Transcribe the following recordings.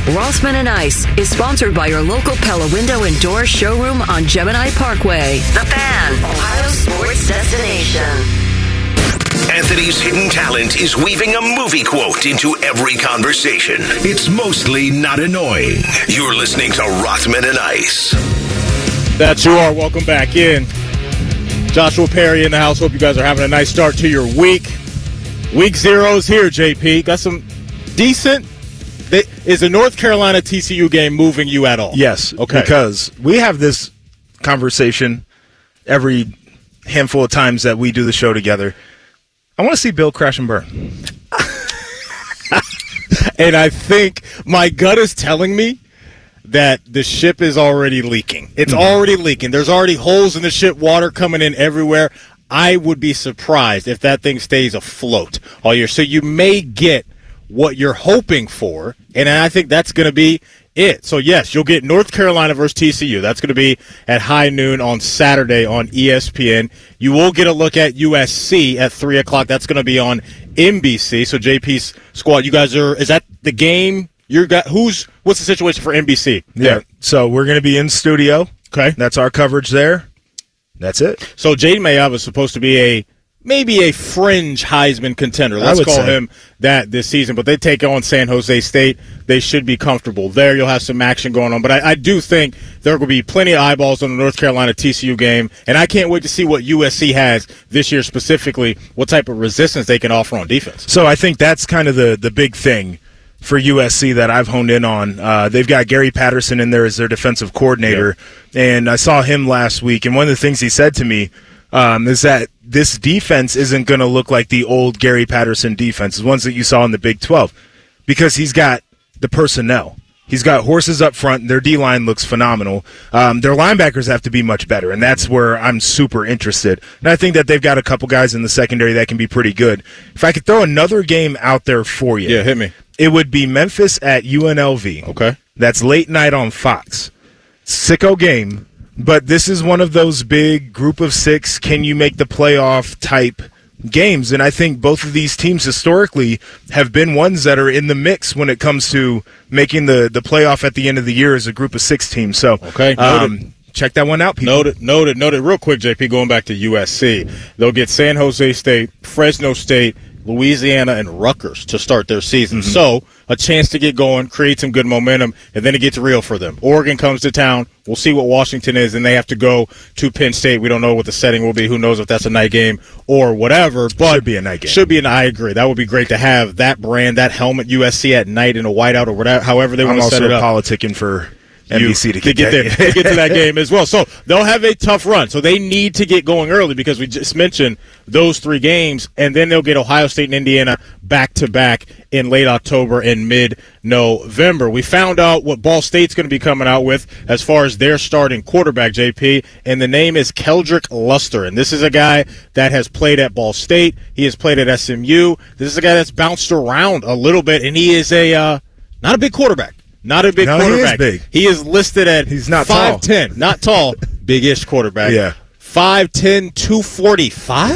Rothman and Ice is sponsored by your local Pella Window and Door showroom on Gemini Parkway. The Fan, Ohio sports destination. Anthony's hidden talent is weaving a movie quote into every conversation. It's mostly not annoying. You're listening to Rothman and Ice. That you are. Welcome back in. Joshua Perry in the house. Hope you guys are having a nice start to your week. Week 0 is here, JP. Got some decent... Is the North Carolina TCU game moving you at all? Yes. Okay. Because we have this conversation every handful of times that we do the show together. I want to see Bill crash and burn. And I think my gut is telling me that the ship is already leaking. It's already leaking. There's already holes in the ship, water coming in everywhere. I would be surprised if that thing stays afloat all year. So you may get what you're hoping for, and I think that's going to be it. So, yes, you'll get North Carolina versus TCU. That's going to be at high noon on Saturday on ESPN. You will get a look at USC at 3 o'clock. That's going to be on NBC. So, JP's squad, you guys are – is that the game? What's the situation for NBC? Yeah, so we're going to be in studio. Okay. That's our coverage there. That's it. So, Jaden Mayava is supposed to be maybe a fringe Heisman contender. Let's call him that this season. But they take on San Jose State. They should be comfortable there. You'll have some action going on. But I do think there will be plenty of eyeballs on the North Carolina TCU game. And I can't wait to see what USC has this year specifically, what type of resistance they can offer on defense. So I think that's kind of the big thing for USC that I've honed in on. They've got Gary Patterson in there as their defensive coordinator. Yep. And I saw him last week. And one of the things he said to me is that this defense isn't going to look like the old Gary Patterson defense, the ones that you saw in the Big 12, because he's got the personnel. He's got horses up front. Their D-line looks phenomenal. Their linebackers have to be much better, and that's where I'm super interested. And I think that they've got a couple guys in the secondary that can be pretty good. If I could throw another game out there for you. Yeah, hit me. It would be Memphis at UNLV. Okay. That's late night on Fox. Sicko game. But this is one of those big group of 6, can you make the playoff type games. And I think both of these teams historically have been ones that are in the mix when it comes to making the playoff at the end of the year as a group of 6 team. So okay, check that one out, people. Noted. Real quick, JP, going back to USC, they'll get San Jose State, Fresno State, Louisiana, and Rutgers to start their season. Mm-hmm. So a chance to get going, create some good momentum, and then it gets real for them. Oregon comes to town. We'll see what Washington is, and they have to go to Penn State. We don't know what the setting will be. Who knows if that's a night game or whatever. But should be a night game. I agree. That would be great to have that brand, that helmet, USC at night in a whiteout or whatever, however they want to set it up. I'm also politicking for NBC to get to that game as well. So they'll have a tough run. So they need to get going early because we just mentioned those 3 games, and then they'll get Ohio State and Indiana back-to-back in late October and mid-November. We found out what Ball State's going to be coming out with as far as their starting quarterback, JP, and the name is Keldrick Luster. And this is a guy that has played at Ball State. He has played at SMU. This is a guy that's bounced around a little bit, and he is not a big quarterback. Not a big quarterback. He is big. He is listed at He's not 5'10". tall. Not tall. Big-ish quarterback. Yeah. 5'10", 245?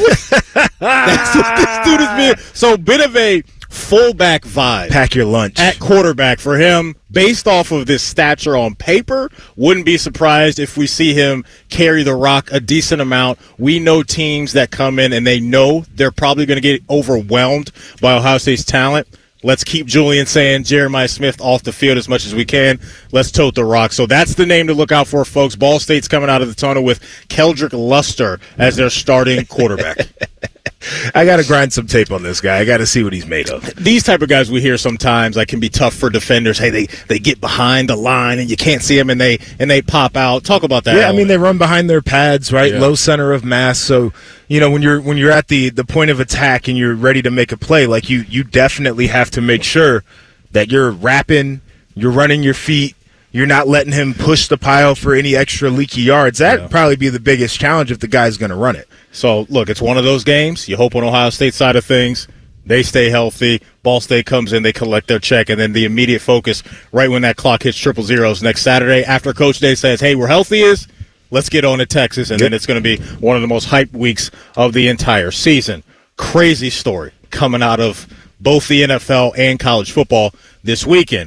That's what this dude has been. So, bit of a fullback vibe. Pack your lunch. At quarterback for him. Based off of this stature on paper, wouldn't be surprised if we see him carry the rock a decent amount. We know teams that come in and they know they're probably going to get overwhelmed by Ohio State's talent. Let's keep Julian saying Jeremiah Smith off the field as much as we can. Let's tote the rock. So that's the name to look out for, folks. Ball State's coming out of the tunnel with Keldrick Luster as their starting quarterback. I got to grind some tape on this guy. I got to see what he's made of. These type of guys we hear sometimes can be tough for defenders. Hey, they get behind the line and you can't see them and they pop out. Talk about that. Yeah, I mean they run behind their pads, right? Yeah. Low center of mass. So, when you're at the point of attack and you're ready to make a play, you definitely have to make sure that you're wrapping, you're running your feet, you're not letting him push the pile for any extra leaky yards. That'd probably be the biggest challenge if the guy's going to run it. So, look, it's one of those games. You hope on Ohio State's side of things, they stay healthy. Ball State comes in, they collect their check, and then the immediate focus right when that clock hits 000 next Saturday after Coach Day says, hey, we're healthy let's get on to Texas, and then it's going to be one of the most hyped weeks of the entire season. Crazy story coming out of both the NFL and college football this weekend.